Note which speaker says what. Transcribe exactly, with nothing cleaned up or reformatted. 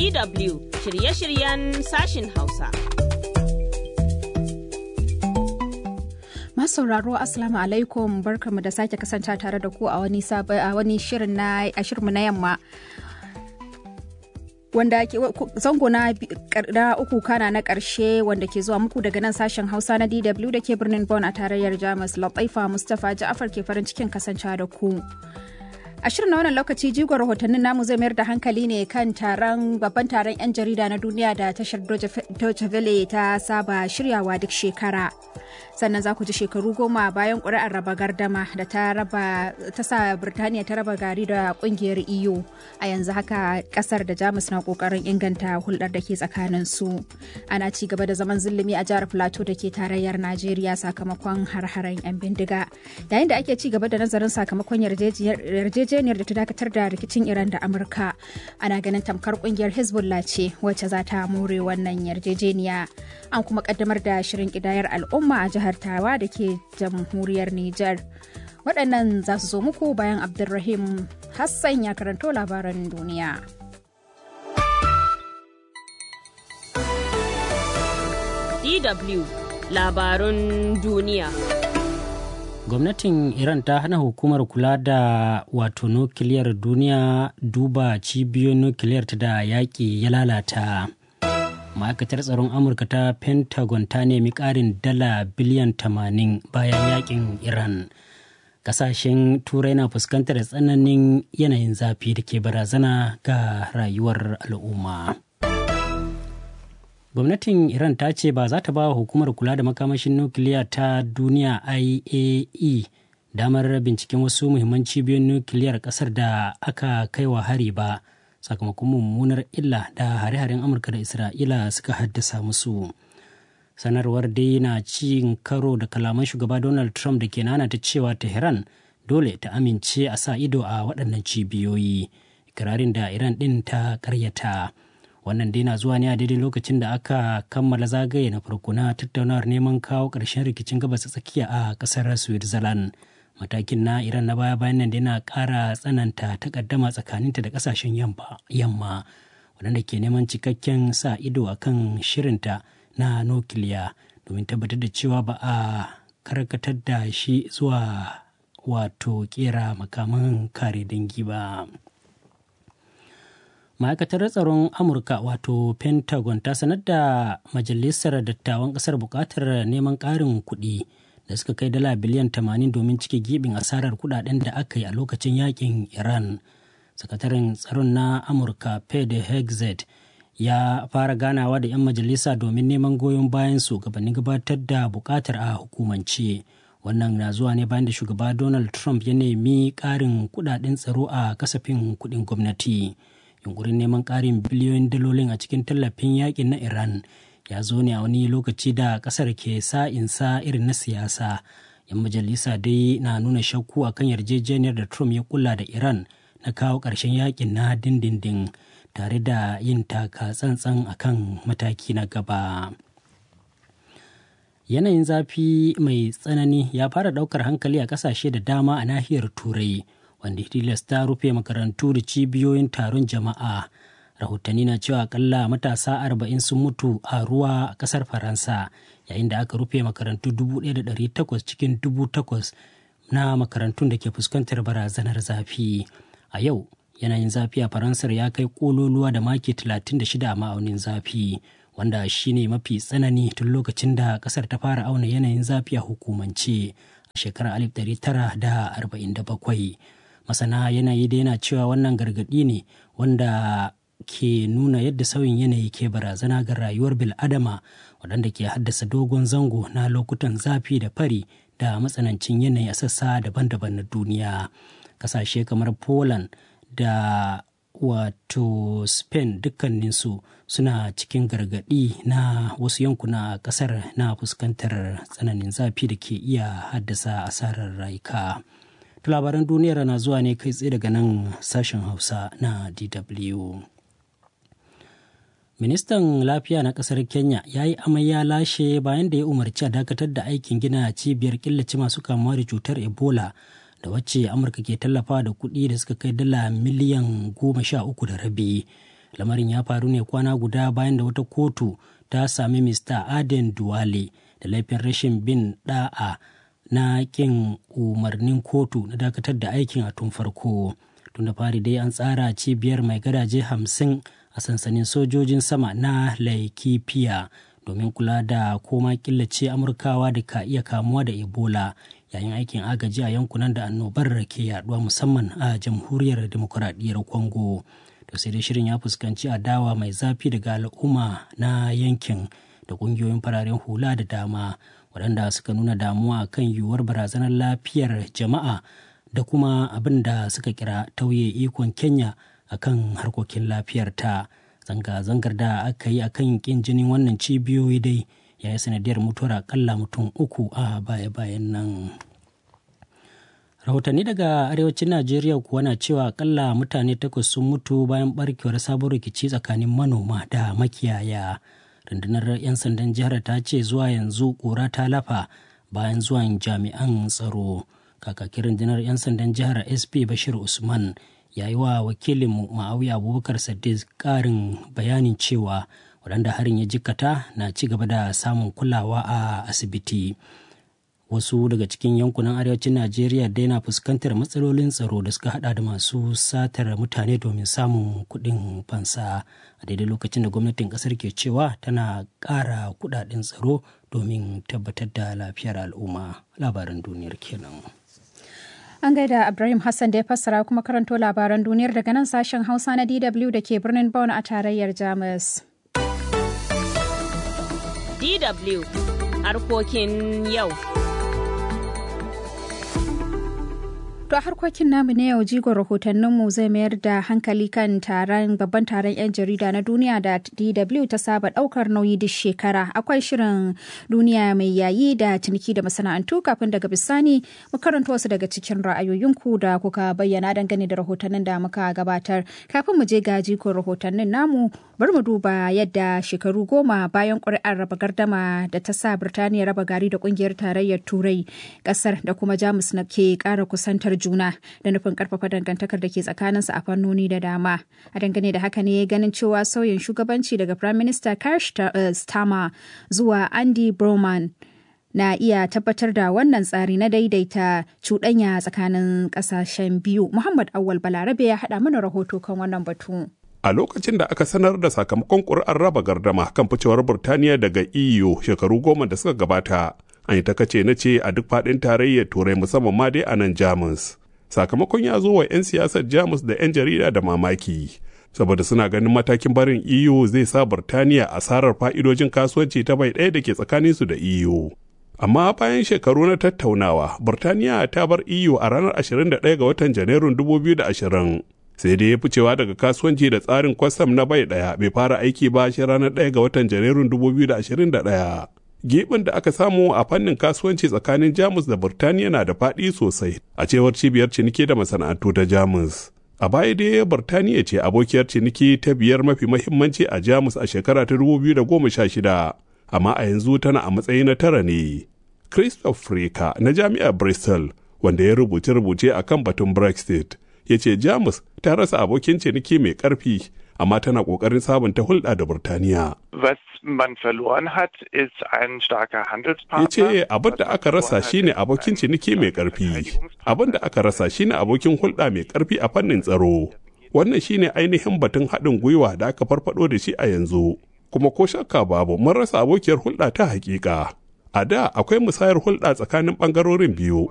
Speaker 1: D W shirye-shiryen sashin Hausa.
Speaker 2: Masu sauraro Assalamu alaikum, barkamu da sake kasance tare da ku a wani sabon a wani shirin na a shirinmu na yamma. Wanda ke zango na uku kana na ƙarshe wanda ke zuwa muku daga nan sashen Hausa na D W da ke birnin Bonn a tarayyar Jamus. Lataifa Mustapha Ja'afar ke farin cikin kasancewa da ku. A shirin na wannan lokaci jigon rahotannin namu zai mayar da hankali ne kan taron babban taron 'yan jarida na duniya da tashar Deutsche Welle ta saba shiryawa duk shekara. Sannan za ku ji shekaru goma bayan ƙuri'ar raba gardama da ta raba ta sa Birtaniya ta raba gari da ƙungiyar E U. A yanzu haka ƙasar da Jamus na ƙoƙarin inganta hulɗar da ke tsakanin su. Ana ci gaba da zaman zulumi a jihar Plateau da ke tarayyar Najeriya sakamakon har-haren 'yan bindiga. Yayin da ake ci gaba da nazarin sakamakon yarjejiyar yarjejeniyar da ta dakatar da rikicin Iran da Amurka, ana ganin tamkar kungiyar Hezbollah ce wacce za ta more wannan yarjejeniya. An kuma kaddamar da shirin kidayar al'umma a jihar Tawa da ke jamhuriyar Nijar. Waɗannan za su zo muku bayan Abdulrahim Hassan ya karanto labaran duniya.
Speaker 1: D W labarun duniya.
Speaker 3: Gwamnatin Iran ta hana hukumar kula da wato nukiliyar duniya duba cibiyoyin nukiliyar ta da yaƙi ya lalata. Ma'aikatar tsaron Amurka ta Pentagon ta nemi ƙarin dala biliyan tamanin bayan yaƙin Iran. Ƙasashen Turai na fuskantar tsananin yanayin zafi da ke barazana ga rayuwar al'umma. Gwamnatin Iran ta ce ba za ta ba wa hukumar kula da makamashin nukiliya ta duniya I A E damar binciken wasu muhimman cibiyoyin nukiliyar kasar da aka kai wa hari ba sakamakon mummunar illa da hare-haren Amurka da Isra'ila suka haddasa musu. Sanarwar dai na cin karo da kalaman shugaba Donald Trump da ke nanata cewa Tehran dole ta amince a sa ido a waɗannan cibiyoyi, ikirarin da Iran ɗin ta karyata. Wannan dai na zuwa ne a daidai lokacin da aka kammala zagaye na farko na tattaunawar neman kawo ƙarshen rikicin gabas tsakiya a ƙasar Switzerland. Matakin na Iran na baya bayan nan da yana ƙara tsananta takaddama tsakaninta da ƙasashen yamma waɗanda ke neman cikakken sa ido a kan shirinta na nukiliya domin tabbatar da cewa ba a karkatar da shi zuwa wato ƙera makaman kare dangi ba. Ma'aikatar tsaron Amurka wato Pentagon ta sanar da Majalisar Dattawan ƙasar buƙatar neman ƙarin kuɗi da suka kai dala biliyan tamanin domin cike gibin asarar kuɗaɗen da aka yi a lokacin yakin Iran. Sakataren tsaron na Amurka Pete Hegseth ya fara ganawa da 'yan majalisa domin neman goyon bayan su gabanin gabatar da buƙatar a hukumance. Wannan na zuwa ne bayan da shugaba Donald Trump ya nemi ƙarin kuɗaɗen tsaro a kasafin kuɗin gwamnati. Yunkurin neman ƙarin biliyoyin dalolin a cikin tallafin yakin na Iran ya zo ne a wani lokaci da ƙasar ke sa'insa irin na siyasa. Yan majalisa dai na nuna shakku akan yarjejeniyar da Trump ya kula da Iran na kawo ƙarshen yakin na dindindin tare da yin taka tsantsan akan mataki na gaba. Yanayin zafi mai tsanani ya fara ɗaukar hankali a ƙasashe da dama a nahiyar Turai, wanda tilasta rufe makarantu da cibiyoyin taron jama'a. Rahotanni na cewa akalla matasa arba'in sun mutu a ruwa a kasar Faransa, yayin da aka rufe makarantu dubu ɗaya da ɗari takwas cikin dubu takwas na makarantun da ke fuskantar barazanar zafi. A yau yanayin zafi a Faransar ya kai kololuwa da maki talatin da shida a ma'aunin zafi, wanda shine mafi tsanani tun lokacin da kasar ta fara auna yanayin zafi a hukumance a shekarar alif ɗari tara da arba'in da bakwai. Masana yanayi da yana cewa wannan gargaɗi ne wanda ke nuna yadda sauyin yanayi ke barazana ga rayuwar bil'adama, waɗanda ke haddasa dogon zango na lokutan zafi da fari da matsanancin yanayi a sassa daban-daban na duniya. Ƙasashe kamar Poland da wato Spain dukkaninsu suna cikin gargaɗi na wasu yankuna a ƙasar na fuskantar tsananin zafi da ke iya haddasa asarar rayuka. Labaran duniyar na zuwa ne kai tsaye daga nan sashen Hausa na D W. Ministan lafiya na kasar Kenya ya yi amai ya lashe bayan da ya umarci a dakatar da aikin gina cibiyar killace masu kamuwa da cutar Ebola da wacce Amurka ke tallafa da kuɗi da suka kai dala miliyan goma sha uku da rabi. lamarin ya faru ne kwana guda bayan da wata kotu ta sami Mista Aden Duwale da laifin rashin bin da'a na kin umarnin kotu na dakatar da aikin a tun farko. Tun da fari dai an tsara cibiyar mai gadaje hamsin a sansanin sojojin sama na Laikipia domin kula da koma killace Amurkawa da ka iya kamuwa da Ebola yayin aikin agaji a yankunan da annobar ke yaduwa musamman a jamhuriyar demokuraɗiyyar Congo. To sai dai shirin ya fuskanci adawa mai zafi daga al'umma na yankin da ƙungiyoyin fararen hula da dama waɗanda suka nuna damuwa kan yiwuwar barazanar lafiyar jama'a da kuma abin da suka kira tauye ikon Kenya akan harkokin lafiyar ta. Zanga-zangar da aka yi akan kin jinin wannan cibiyoyi dai ya yi sanadiyar mutuwar akalla mutum uku a baya-bayan nan. Rahotanni daga arewacin Najeriya kuwa na cewa akalla mutane takwas sun mutu bayan barkewar sabon rikici tsakanin manoma da makiyaya. Rundunar 'yan sandan jihar ta ce zuwa yanzu ƙura ta lafa bayan zuwan jami'an tsaro. Kakakin rundunar 'yan sandan jihar S P Bashir Usman ya yi wa wakilinmu Ma'awiya Abubakar Sadiq ƙarin bayanin cewa waɗanda harin ya jikkata na ci gaba da samun kulawa a asibiti. Wasu daga cikin yankunan arewacin Najeriya dai na fuskantar matsalolin tsaro da suka hada da masu satar mutane domin samun kuɗin fansa a daidai lokacin da gwamnatin ƙasar ke cewa tana ƙara kuɗaɗen tsaro domin tabbatar da lafiyar al'umma. Labaran duniyar kenan.
Speaker 2: An gaida Ibrahim Hassan da ya fassara kuma karanto labaran duniyar daga nan sashen Hausa na D W da ke birnin Bonn a tarayyar Jamus.
Speaker 1: D W harkokin yau.
Speaker 2: To a harkokin namu na yau jigon rahotanninmu zai mayar da hankali kan taron babban taron 'yan jarida na duniya da D W ta saba daukar nauyi duk shekara. Akwai shirin duniya mai yayi da ciniki da masana'antu kafin daga bisani mu karanta wasu daga cikin ra'ayoyinku da kuka bayyana dangane da rahotannin da muka gabatar. Kafin mu je ga jigon rahotannin namu bari mu duba yadda shekaru goma bayan ƙuri'ar raba gardama da ta sa Birtaniya raba gari da ƙungiyar tarayyar Turai ƙasar da kuma Jamus na ke ƙara kusantar juna da nufin karfafa dangantakar da ke tsakaninsu a fannoni da dama. A dangane da haka ne ganin cewa sauyin shugabanci daga Prime Minister Keir Starmer zuwa Andy Burnham na iya tabbatar da wannan tsari na daidaita cuɗanya tsakanin ƙasashen biyu. Muhammad Awal Balarabe ya haɗa mana rahoto kan wannan batu.
Speaker 4: A lokacin da aka sanar da sakamakon ƙuri'ar raba gardama kan ficewar Burtaniya daga E U shekaru goma da suka gabata, an yi ta kace na ce a duk faɗin tarayyar Turai musamman ma dai a nan Jamus. Sakamakon ya zo wa 'yan siyasar Jamus da 'yan jarida da mamaki, saboda suna ganin matakin barin E U zai sa Burtaniya asarar fa'idojin kasuwanci ta bai ɗaya da ke tsakaninsu da E U. Amma bayan shekaru na tattaunawa, Burtaniya ta bar E U a ranar ashirin da ɗaya ga watan Janairun dubu biyu da ashirin. Sai dai ya ficewa daga kasuwanci da tsarin kwastam na bai ɗaya bai fara aiki ba shi ranar ɗaya ga watan Janairun dubu biyu da ashirin da ɗaya. Gibin da aka samu a fannin kasuwanci tsakanin Jamus da Burtaniya na da faɗi sosai, a cewar cibiyar ciniki da masana'antu ta Jamus. A baya dai Burtaniya ce abokiyar ciniki ta biyar mafi mahimmanci a Jamus a shekara ta dubu biyu da goma sha shida, amma a yanzu tana a matsayi na tara ne. Christoph Freka na Jami'ar Bristol, wanda ya rubuce-rubuce a kan batun Brexit, ya ce Jamus ta rasa abokin ciniki mai ƙarfi, amma tana ƙoƙarin sabunta hulɗa da Burtaniya.
Speaker 5: Was man verloren hat, ist ein starker Handelspartner.
Speaker 4: Ya ce abin da aka rasa shine abokin ciniki mai ƙarfi. Abin da aka rasa shine abokin hulɗa mai ƙarfi a fannin tsaro. Wannan shine ainihin batun haɗin gwiwa da aka farfado da shi a yanzu. Kuma ko shakka babu mun rasa abokiyar hulɗa ta haƙiƙa. A da akwai musayar hulɗa tsakanin ɓangarorin biyu,